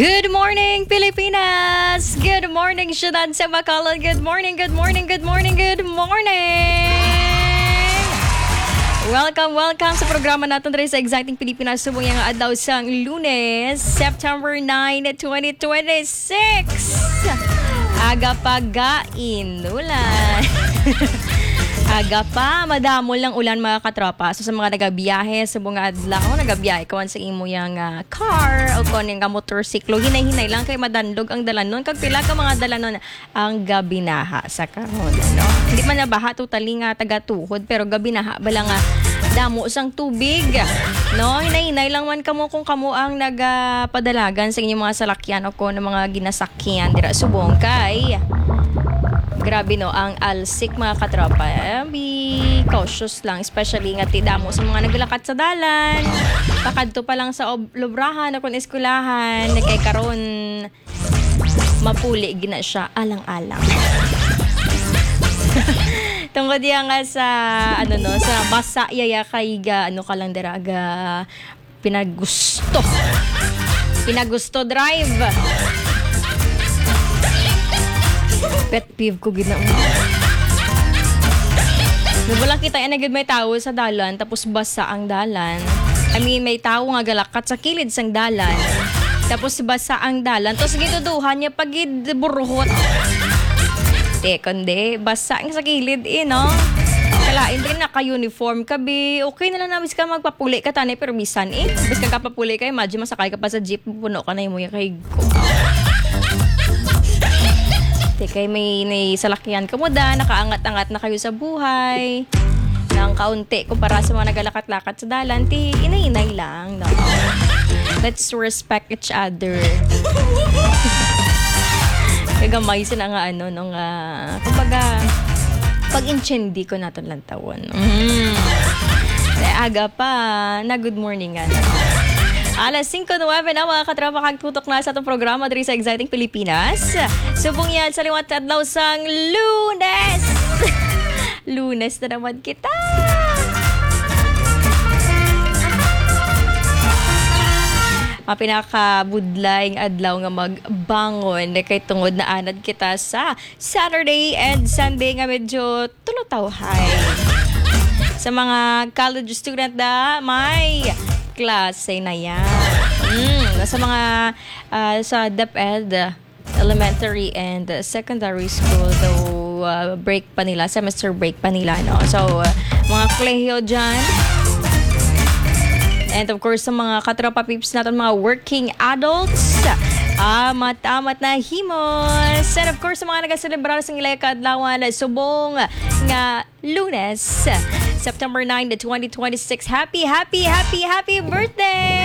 Good morning, Pilipinas! Good morning, syudad sa Bacolod. Good morning, good morning, good morning, good morning! Welcome sa programa natin rin sa Exciting Pilipinas. Subong yung adlaw sang Lunes, September 9, 2026. Aga pa inulan. Aga pa, madamol ng ulan mga katropa. So sa mga nagabiyahe sa bunga adlaw, nagabiyahe kawan sa imo yang car o kon nga motorsiklo, hinay-hinay lang kay madandog ang dalanon. Kag pila ka mga dalanon ang gabinaha sa karon, no? Hindi man nabaha totally nga taga-tuhod, pero gabinaha bala nga damo sang tubig, no? Hinay-hinay lang man kamo kung kamo ang nagapadalagan sa inyong mga salakyan o kon mga ginasakyan dira subong kay grabe no ang alsik mga katropa. Be cautious lang, especially nga tidamo sa mga naglakat sa dalan. Pakadto pa lang sa lubrahan o kung eskulahan, kay karon mapuli gina siya alang-alang. Tungkol diya nga sa sa basa yaya kay ano ka lang diraga pinagusto drive. Pet peeve ko gina. Walang kita yan agad may tao sa dalan tapos basa ang dalan. I mean may tao nga galakat sa kilid sang dalan tapos basa ang dalan tapos giduduhan niya pagid buruhot. Kundi basa ang sa kilid no? Kalain din naka-uniform ka bi. Okay na lang na bis ka magpapuli ka tanay pero bisan bis ka kapapuli ka imagine masakay ka pa sa jeep puno ka na yung mga kay kay may salakyan ka mo da, nakaangat-angat na kayo sa buhay ng kaunti kumpara sa mga nagalakat-lakat sa dalan, inay-inay lang, no? Let's respect each other. Kagamay sila nga kumbaga pag-inchendi ko natin lang tawon. Aga pa na good morning nga. Alas 5:09 na mga katropa kagtutok na sa itong programa diri sa Exciting Pilipinas. Subong yan sa liwat adlaw sang Lunes. Lunes na naman kita. Ang pinakabudlayng adlaw nga magbangon kay tungod na anad kita sa Saturday and Sunday nga medyo tulutawhay. Sa mga college student na may klase na yan. Sa mga sa DepEd, elementary and secondary school, break pa nila, semester break pa nila, no? So, mga kolehiyo dyan. And of course, sa mga katropa peeps natin, mga working adults, amat na himos. And of course, sa mga nagaselebrar sa ilay kaadlawan, subong nga Lunes, September 9, 2026. Happy birthday!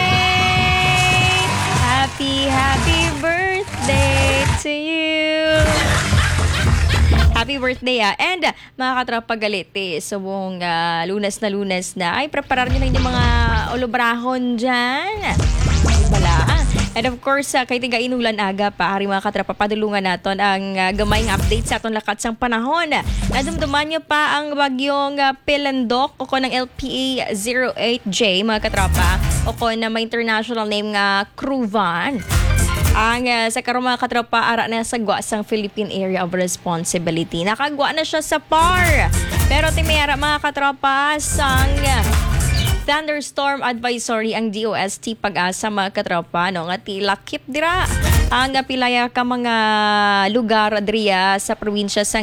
Happy birthday to you! Happy birthday And mga katropa galite, subong Lunes na. Ay, preparar nyo na yung mga olobrahon dyan. And of course, kay tiga inulan aga pa, hari mga katropa, padulungan naton ang gamayng update sa aton lakat sang panahon. Nadumduman nyo pa ang bagyong Pilendok o ko ng LPA 08J mga katropa o ko na may international name nga Cruvan. Ang sa karong mga katropa, ara na sa gwa sang Philippine Area of Responsibility. Nakagwa na siya sa PAR. Pero timera mga katropa sang thunderstorm advisory ang DOST Pag-asa mga katropa, no? Nga tilakip dira ang pilaya ka mga lugar diriya sa probinsya sang